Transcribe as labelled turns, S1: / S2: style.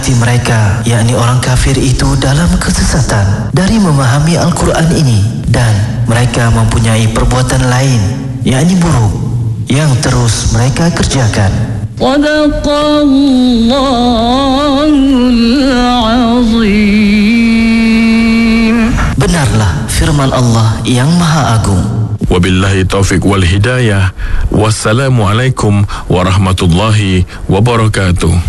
S1: mereka, yakni orang kafir itu dalam kesesatan dari memahami Al-Quran ini, dan mereka mempunyai perbuatan lain, yakni buruk, yang terus mereka kerjakan.
S2: Sadaqallahul azim.
S1: Benarlah firman Allah yang Maha Agung.
S3: Wabillahi taufiq wal hidayah. Wassalamualaikum warahmatullahi wabarakatuh.